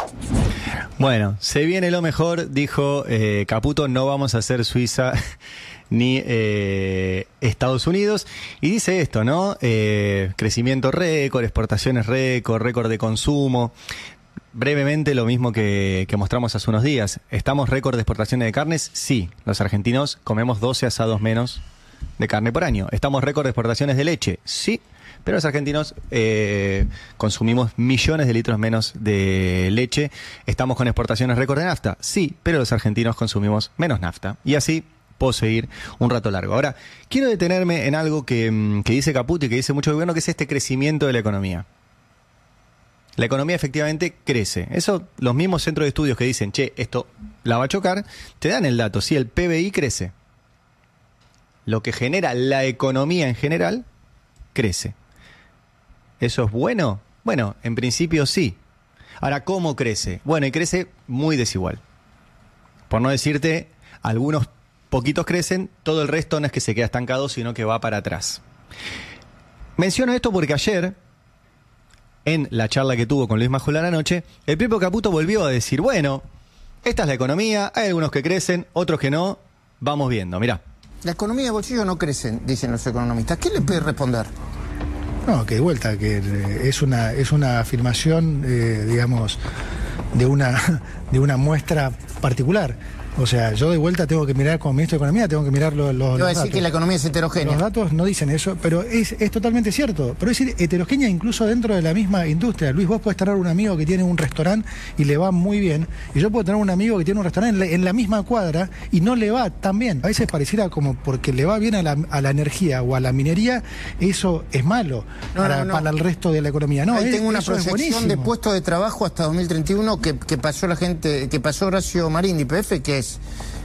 Bueno, se viene lo mejor, dijo Caputo, no vamos a hacer Suiza ni Estados Unidos. Y dice esto, ¿no? Crecimiento récord, exportaciones récord de consumo. Brevemente lo mismo que mostramos hace unos días. ¿Estamos récord de exportaciones de carnes? Sí. Los argentinos comemos 12 asados menos de carne por año. ¿Estamos récord de exportaciones de leche? Sí. Pero los argentinos consumimos millones de litros menos de leche. ¿Estamos con exportaciones récord de nafta? Sí, pero los argentinos consumimos menos nafta. Y así puedo seguir un rato largo. Ahora, quiero detenerme en algo que dice Caputo y que dice mucho el gobierno, que es este crecimiento de la economía. La economía efectivamente crece. Eso, los mismos centros de estudios que dicen, che, esto la va a chocar, te dan el dato. Sí, el PBI crece. Lo que genera la economía en general, crece. ¿Eso es bueno? Bueno, en principio sí. Ahora, ¿cómo crece? Bueno, y crece muy desigual. Por no decirte, algunos poquitos crecen, todo el resto no es que se queda estancado, sino que va para atrás. Menciono esto porque ayer, en la charla que tuvo con Luis Majul anoche, el propio Caputo volvió a decir, bueno, esta es la economía, hay algunos que crecen, otros que no, vamos viendo, mirá. La economía de bolsillo no crece, dicen los economistas. ¿Qué le puede responder? No, que de vuelta, que es una afirmación, digamos, de una muestra particular. O sea, yo de vuelta tengo que mirar como ministro de Economía, tengo que mirar los datos. Decir que la economía es heterogénea. Los datos no dicen eso, pero es totalmente cierto. Pero es decir, heterogénea incluso dentro de la misma industria. Luis, vos podés tener un amigo que tiene un restaurante y le va muy bien, y yo puedo tener un amigo que tiene un restaurante en la misma cuadra y no le va tan bien. A veces pareciera como porque le va bien a la energía o a la minería, eso es malo para el resto de la economía. No, ahí tengo una proyección de puestos de trabajo hasta 2031 que pasó Horacio Marín de YPF, que es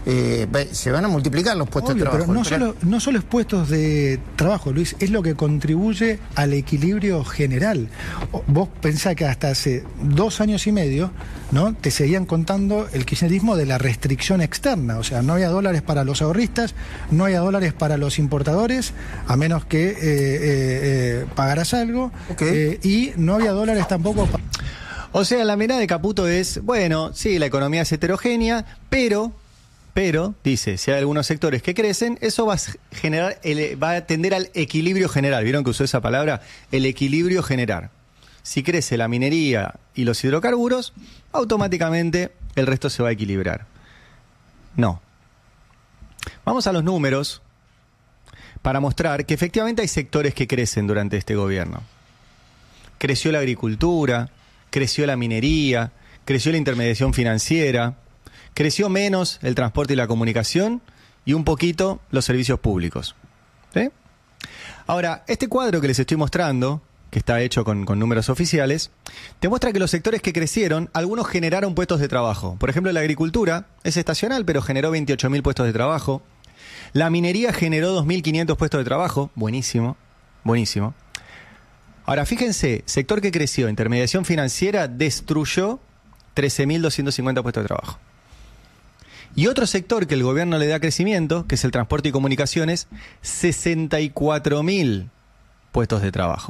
se van a multiplicar los puestos Obvio, de trabajo. pero no solo es puestos de trabajo, Luis, es lo que contribuye al equilibrio general. Vos pensás que hasta hace 2 años y medio, ¿no?, te seguían contando el kirchnerismo de la restricción externa, o sea, no había dólares para los ahorristas, no había dólares para los importadores, a menos que pagaras algo, y no había dólares tampoco para... O sea, la mirada de Caputo es, bueno, sí, la economía es heterogénea, pero, dice, si hay algunos sectores que crecen, eso va a tender al equilibrio general. ¿Vieron que usó esa palabra? El equilibrio general. Si crece la minería y los hidrocarburos, automáticamente el resto se va a equilibrar. No. Vamos a los números para mostrar que efectivamente hay sectores que crecen durante este gobierno. Creció la agricultura, creció la minería, creció la intermediación financiera, creció menos el transporte y la comunicación y un poquito los servicios públicos. ¿Sí? Ahora, este cuadro que les estoy mostrando, que está hecho con números oficiales, te muestra que los sectores que crecieron, algunos generaron puestos de trabajo. Por ejemplo, la agricultura es estacional, pero generó 28.000 puestos de trabajo. La minería generó 2.500 puestos de trabajo. Buenísimo, buenísimo. Ahora, fíjense, sector que creció, intermediación financiera, destruyó 13.250 puestos de trabajo. Y otro sector que el gobierno le da crecimiento, que es el transporte y comunicaciones, 64.000 puestos de trabajo.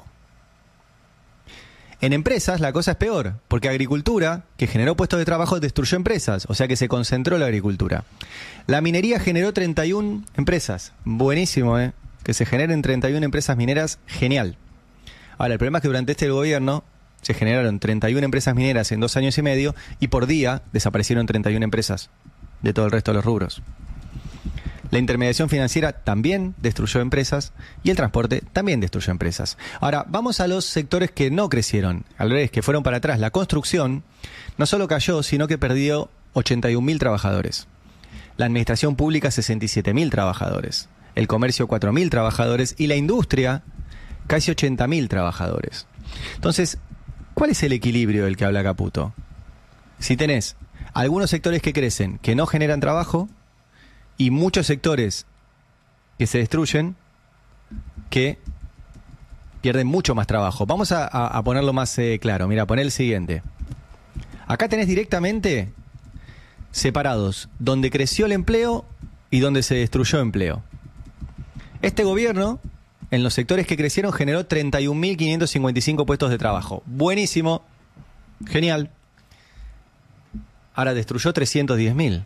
En empresas la cosa es peor, porque agricultura, que generó puestos de trabajo, destruyó empresas, o sea que se concentró la agricultura. La minería generó 31 empresas. Buenísimo, ¿eh? Que se generen 31 empresas mineras, genial. Ahora, el problema es que durante este gobierno se generaron 31 empresas mineras en 2 años y medio y por día desaparecieron 31 empresas de todo el resto de los rubros. La intermediación financiera también destruyó empresas y el transporte también destruyó empresas. Ahora, vamos a los sectores que no crecieron, al revés, que fueron para atrás. La construcción no solo cayó, sino que perdió 81.000 trabajadores. La administración pública, 67.000 trabajadores. El comercio, 4.000 trabajadores. Y la industria, casi 80.000 trabajadores. Entonces, ¿cuál es el equilibrio del que habla Caputo? Si tenés algunos sectores que crecen, que no generan trabajo, y muchos sectores que se destruyen, que pierden mucho más trabajo. Vamos a ponerlo más claro. Mira, poné el siguiente. Acá tenés directamente separados donde creció el empleo y donde se destruyó empleo. Este gobierno, en los sectores que crecieron, generó 31.555 puestos de trabajo. Buenísimo. Genial. Ahora destruyó 310.000.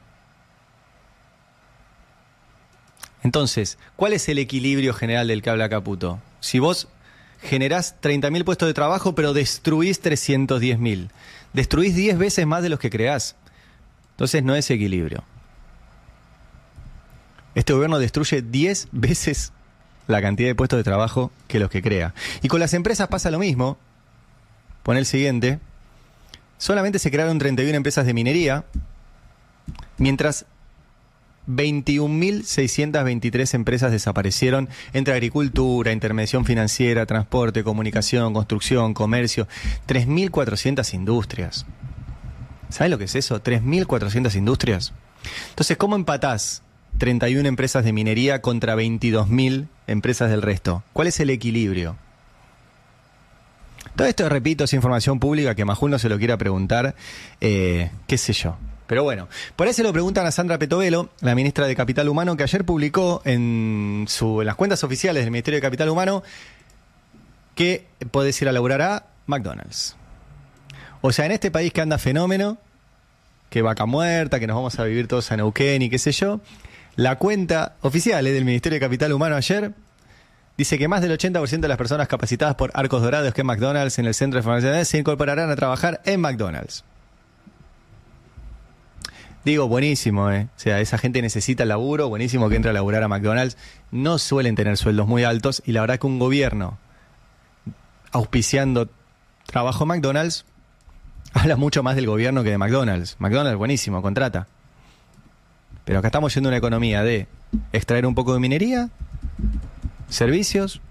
Entonces, ¿cuál es el equilibrio general del que habla Caputo? Si vos generás 30.000 puestos de trabajo, pero destruís 310.000. Destruís 10 veces más de los que creás. Entonces no es equilibrio. Este gobierno destruye 10 veces la cantidad de puestos de trabajo que los que crea. Y con las empresas pasa lo mismo. Pon el siguiente. Solamente se crearon 31 empresas de minería, mientras 21.623 empresas desaparecieron entre agricultura, intermediación financiera, transporte, comunicación, construcción, comercio. 3.400 industrias. ¿Sabes lo que es eso? 3.400 industrias. Entonces, ¿cómo empatás 31 empresas de minería contra 22.000 empresas del resto? ¿Cuál es el equilibrio? Todo esto, repito, es información pública que Majul no se lo quiera preguntar, qué sé yo. Pero bueno, por ahí se lo preguntan a Sandra Petovelo, la ministra de Capital Humano, que ayer publicó en las cuentas oficiales del Ministerio de Capital Humano que podés ir a laburar a McDonald's. O sea, en este país que anda fenómeno, que vaca muerta, que nos vamos a vivir todos a Neuquén y qué sé yo, la cuenta oficial del Ministerio de Capital Humano ayer dice que más del 80% de las personas capacitadas por Arcos Dorados, que es McDonald's, en el centro de formación, se incorporarán a trabajar en McDonald's. Digo, buenísimo, O sea, esa gente necesita laburo, buenísimo que entre a laburar a McDonald's. No suelen tener sueldos muy altos y la verdad que un gobierno auspiciando trabajo en McDonald's habla mucho más del gobierno que de McDonald's. McDonald's, buenísimo, contrata. Pero acá estamos yendo a una economía de extraer un poco de minería, servicios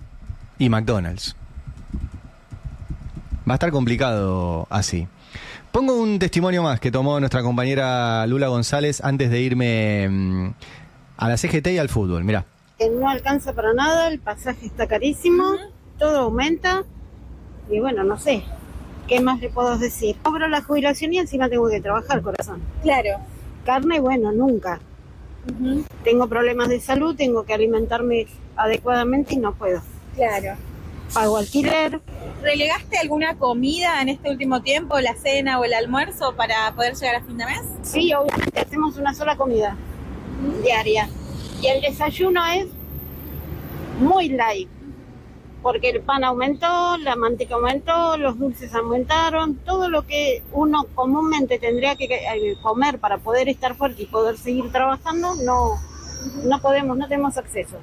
y McDonald's. Va a estar complicado así. Pongo un testimonio más que tomó nuestra compañera Lula González antes de irme a la CGT y al fútbol. Mirá. No alcanza para nada, el pasaje está carísimo, todo aumenta y bueno, no sé, ¿qué más le puedo decir? Cobro la jubilación y encima tengo que trabajar, corazón. Claro. Carne, bueno, nunca. Tengo problemas de salud, tengo que alimentarme adecuadamente y no puedo. Claro. Pago alquiler. ¿Relegaste alguna comida en este último tiempo, la cena o el almuerzo, para poder llegar a fin de mes? Sí, obviamente, hacemos una sola comida diaria. Y el desayuno es muy light, porque el pan aumentó, la manteca aumentó, los dulces aumentaron, todo lo que uno comúnmente tendría que comer para poder estar fuerte y poder seguir trabajando, no podemos, no tenemos acceso.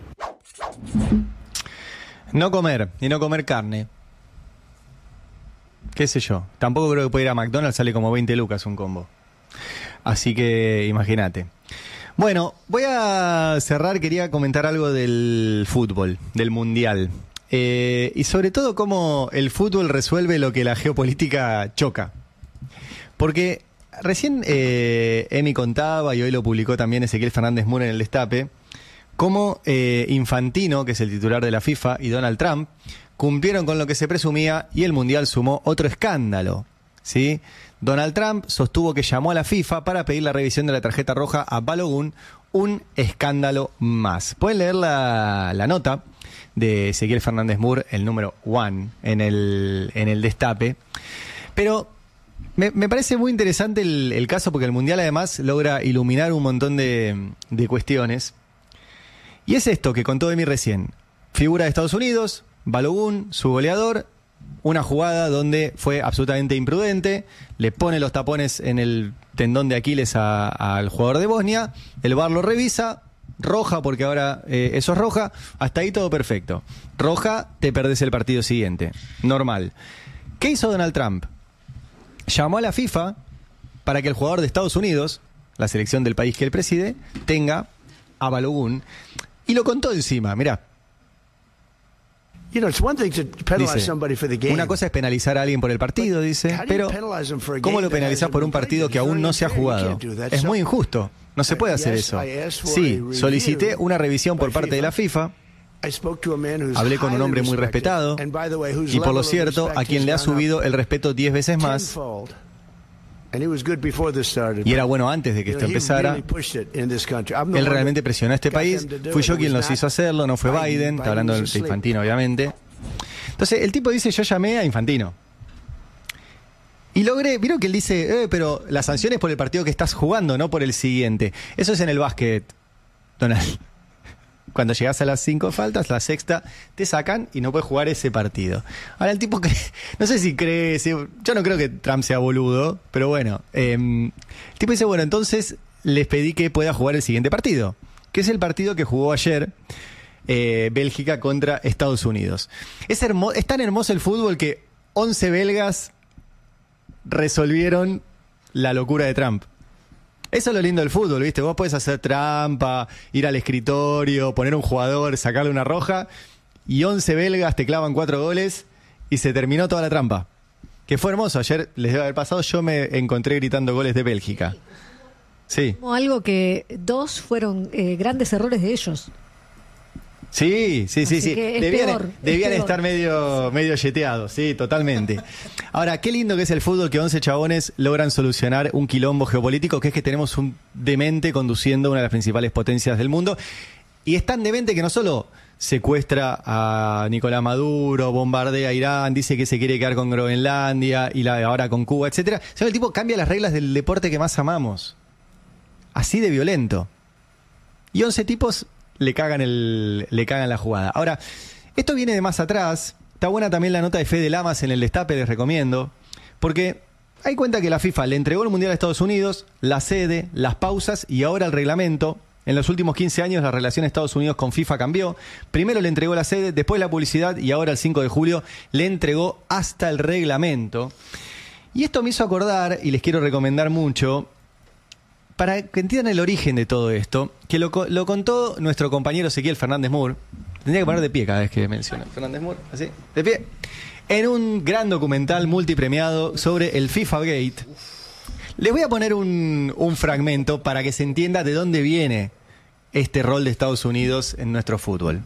No comer, y no comer carne. Qué sé yo. Tampoco creo que pueda ir a McDonald's, sale como 20 lucas un combo. Así que imagínate. Bueno, voy a cerrar, quería comentar algo del fútbol, del Mundial. Y sobre todo cómo el fútbol resuelve lo que la geopolítica choca. Porque recién Emi contaba, y hoy lo publicó también Ezequiel Fernández Mur en el Destape, cómo Infantino, que es el titular de la FIFA, y Donald Trump cumplieron con lo que se presumía y el Mundial sumó otro escándalo, ¿sí? Donald Trump sostuvo que llamó a la FIFA para pedir la revisión de la tarjeta roja a Balogun, un escándalo más. Pueden leer la nota de Ezequiel Fernández Mur, el número 1, en el Destape. Pero me parece muy interesante el caso porque el Mundial además logra iluminar un montón de cuestiones. Y es esto que contó Emi recién. Figura de Estados Unidos, Balogun, su goleador, una jugada donde fue absolutamente imprudente, le pone los tapones en el tendón de Aquiles al jugador de Bosnia, el VAR lo revisa, roja porque ahora eso es roja, hasta ahí todo perfecto. Roja, te perdés el partido siguiente. Normal. ¿Qué hizo Donald Trump? Llamó a la FIFA para que el jugador de Estados Unidos, la selección del país que él preside, tenga a Balogun. Y lo contó encima, mirá. Dice, una cosa es penalizar a alguien por el partido, dice, pero ¿cómo lo penalizás por un partido que aún no se ha jugado? Es muy injusto, no se puede hacer eso. Sí, solicité una revisión por parte de la FIFA, hablé con un hombre muy respetado, y por lo cierto, a quien le ha subido el respeto 10 veces más, y era bueno antes de que esto empezara. Él realmente presionó a este país. Fui yo quien los hizo hacerlo, no fue Biden. Está hablando de Infantino, obviamente. Entonces el tipo dice, yo llamé a Infantino y logré, vieron que él dice, pero la sanción es por el partido que estás jugando, no por el siguiente. Eso es en el básquet, Donald. Cuando llegas a las 5 faltas, la sexta, te sacan y no puedes jugar ese partido. Ahora el tipo, no sé si cree, yo no creo que Trump sea boludo, pero bueno, el tipo dice, bueno, entonces les pedí que pueda jugar el siguiente partido, que es el partido que jugó ayer Bélgica contra Estados Unidos. Es tan hermoso el fútbol que 11 belgas resolvieron la locura de Trump. Eso es lo lindo del fútbol, ¿viste? Vos podés hacer trampa, ir al escritorio, poner un jugador, sacarle una roja, y 11 belgas te clavan 4 goles y se terminó toda la trampa. Que fue hermoso. Ayer les debe haber pasado, yo me encontré gritando goles de Bélgica. Sí. Como algo que 2 fueron grandes errores de ellos. Sí. Debían peor. estar medio yeteados, sí, totalmente. Ahora, qué lindo que es el fútbol, que 11 chabones logran solucionar un quilombo geopolítico, que es que tenemos un demente conduciendo una de las principales potencias del mundo. Y es tan demente que no solo secuestra a Nicolás Maduro, bombardea a Irán, dice que se quiere quedar con Groenlandia y ahora con Cuba, etcétera. Sino el tipo cambia las reglas del deporte que más amamos. Así de violento. Y 11 tipos le cagan la jugada. Ahora, esto viene de más atrás. Está buena también la nota de Fede Lamas en el Destape, les recomiendo. Porque hay cuenta que la FIFA le entregó el Mundial a Estados Unidos, la sede, las pausas y ahora el reglamento. En los últimos 15 años la relación de Estados Unidos con FIFA cambió. Primero le entregó la sede, después la publicidad y ahora el 5 de julio le entregó hasta el reglamento. Y esto me hizo acordar, y les quiero recomendar mucho, para que entiendan el origen de todo esto, que lo contó nuestro compañero Ezequiel Fernández Mur. Tendría que poner de pie cada vez que menciono Fernández Mur, así, de pie. en un gran documental multipremiado sobre el FIFA Gate. Les voy a poner un fragmento para que se entienda de dónde viene este rol de Estados Unidos en nuestro fútbol.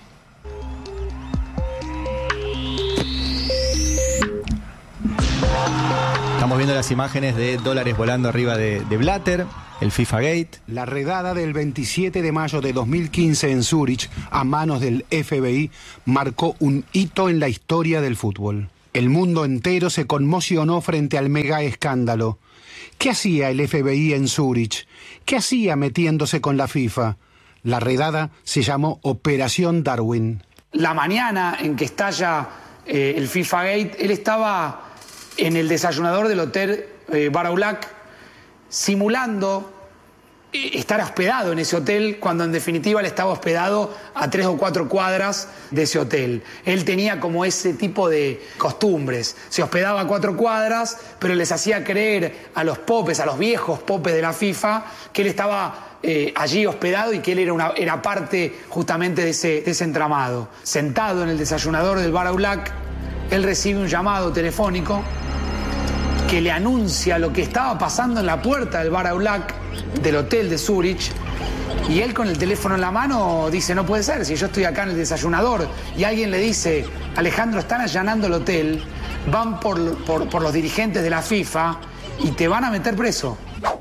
Estamos viendo las imágenes de dólares volando arriba de Blatter, el FIFA Gate. La redada del 27 de mayo de 2015 en Zúrich a manos del FBI marcó un hito en la historia del fútbol. El mundo entero se conmocionó frente al mega escándalo. ¿Qué hacía el FBI en Zúrich? ¿Qué hacía metiéndose con la FIFA? La redada se llamó Operación Darwin. La mañana en que estalla el FIFA Gate, él estaba en el desayunador del hotel Bar-Aulac, simulando estar hospedado en ese hotel, cuando en definitiva él estaba hospedado a 3 o 4 cuadras de ese hotel. Él tenía como ese tipo de costumbres. Se hospedaba a 4 cuadras, pero les hacía creer a los popes, a los viejos popes de la FIFA, que él estaba allí hospedado y que él era parte justamente de ese entramado. Sentado en el desayunador del Bar-Aulac, él recibe un llamado telefónico que le anuncia lo que estaba pasando en la puerta del Bar-Aulac del hotel de Zúrich, y él con el teléfono en la mano dice: no puede ser, si yo estoy acá en el desayunador. Y alguien le dice: Alejandro, están allanando el hotel, van por los dirigentes de la FIFA y te van a meter preso.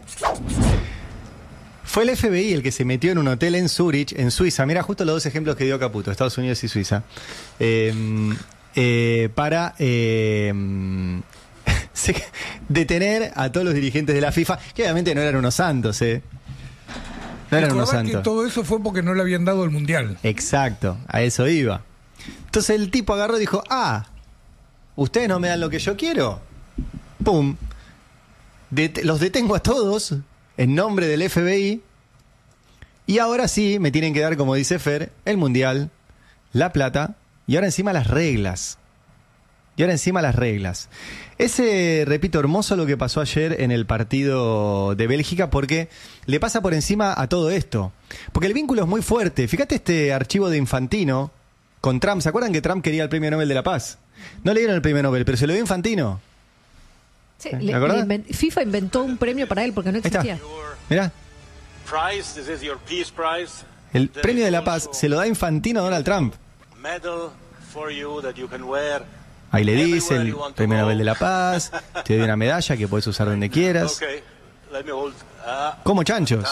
Fue el FBI el que se metió en un hotel en Zúrich, en Suiza. Mira, justo los dos ejemplos que dio Caputo, Estados Unidos y Suiza, para detener a todos los dirigentes de la FIFA, que obviamente no eran unos santos, No eran unos santos. Que todo eso fue porque no le habían dado el mundial. Exacto, a eso iba. Entonces el tipo agarró y dijo: ustedes no me dan lo que yo quiero. ¡Pum! Los detengo a todos en nombre del FBI, y ahora sí me tienen que dar, como dice Fer, el mundial, la plata, y ahora encima las reglas. Repito, hermoso lo que pasó ayer en el partido de Bélgica, porque le pasa por encima a todo esto. Porque el vínculo es muy fuerte. Fíjate este archivo de Infantino con Trump. ¿Se acuerdan que Trump quería el Premio Nobel de la Paz? No le dieron el Premio Nobel, pero se lo dio Infantino. Sí, FIFA inventó un premio para él porque no existía. Mirá. El Premio de la Paz se lo da Infantino a Donald Trump. Ahí le dice el Premio Nobel de la Paz, te doy una medalla que puedes usar donde quieras. Como chanchos.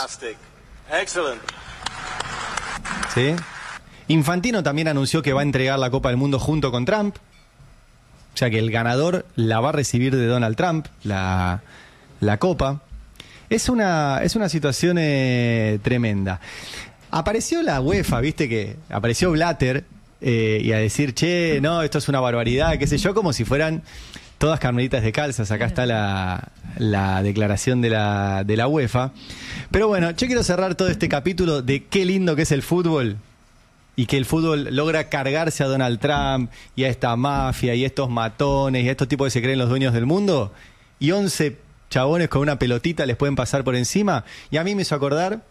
¿Sí? Infantino también anunció que va a entregar la Copa del Mundo junto con Trump. O sea que el ganador la va a recibir de Donald Trump, la Copa. Es una situación tremenda. Apareció la UEFA, viste que apareció Blatter. Y a decir: che, no, esto es una barbaridad, qué sé yo, como si fueran todas carmelitas de calzas. Acá está la declaración de la UEFA. Pero bueno, yo quiero cerrar todo este capítulo de qué lindo que es el fútbol, y que el fútbol logra cargarse a Donald Trump y a esta mafia y a estos matones y a estos tipos que se creen los dueños del mundo, y 11 chabones con una pelotita les pueden pasar por encima. Y a mí me hizo acordar...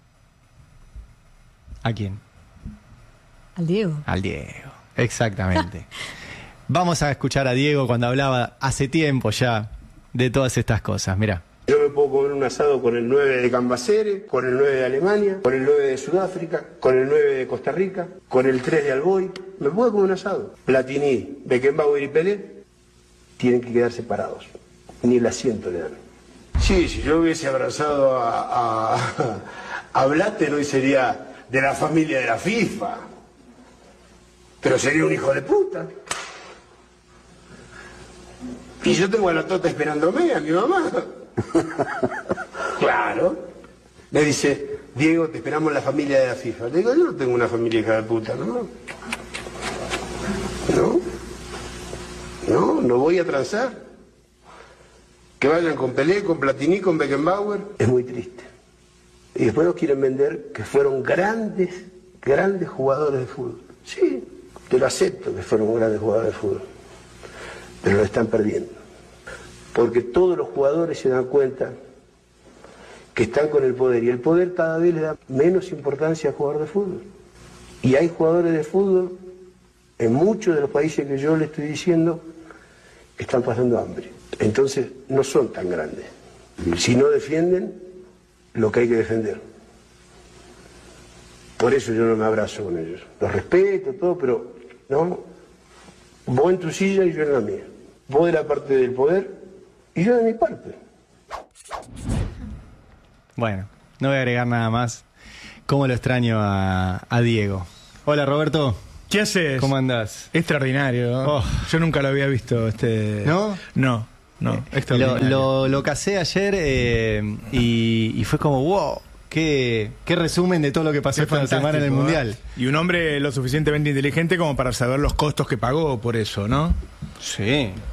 ¿A quién? Al Diego. Al Diego, exactamente. Vamos a escuchar a Diego cuando hablaba hace tiempo ya de todas estas cosas. Mirá. Yo me puedo comer un asado con el 9 de Cambaceres, con el 9 de Alemania, con el 9 de Sudáfrica, con el 9 de Costa Rica, con el 3 de Alboy. Me puedo comer un asado. Platini, Beckenbauer y Pelé tienen que quedar separados. Ni el asiento le dan. Sí, si yo hubiese abrazado a Blatter, hoy sería de la familia de la FIFA. Pero sería un hijo de puta. Y yo tengo a la Tota esperándome, a mi mamá. Claro. Me dice: Diego, te esperamos la familia de la FIFA. Le digo: yo no tengo una familia hija de puta, ¿no? No voy a transar. Que vayan con Pelé, con Platini, con Beckenbauer. Es muy triste. Y después nos quieren vender que fueron grandes jugadores de fútbol. Sí, te lo acepto que fueron grandes jugadores de fútbol. Pero lo están perdiendo. Porque todos los jugadores se dan cuenta que están con el poder, y el poder cada vez le da menos importancia al jugador de fútbol. Y hay jugadores de fútbol en muchos de los países que yo le estoy diciendo, están pasando hambre. Entonces no son tan grandes. Si no defienden lo que hay que defender. Por eso yo no me abrazo con ellos. Los respeto, todo, pero no. Vos en tu silla y yo en la mía. Vos de la parte del poder y yo de mi parte. Bueno, no voy a agregar nada más. ¿Cómo lo extraño a Diego? Hola, Roberto. ¿Qué haces? ¿Cómo andás? Extraordinario. Oh. Yo nunca lo había visto. ¿No? No. Extraordinario. Lo casé ayer y fue como, wow, qué resumen de todo lo que pasó esta semana en el Mundial. Y un hombre lo suficientemente inteligente como para saber los costos que pagó por eso, ¿no? Sí.